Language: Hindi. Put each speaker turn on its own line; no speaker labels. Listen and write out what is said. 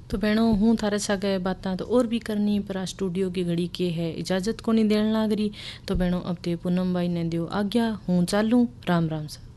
तो बहनों हूँ थारे सागे बातें तो और भी करनी, पर आ स्टूडियो की घड़ी के है इजाज़त को नहीं देने लाग रही। तो बहनों अब ते पूनम बाई ने दियो आज्ञा, हूँ चालूँ, राम राम सा।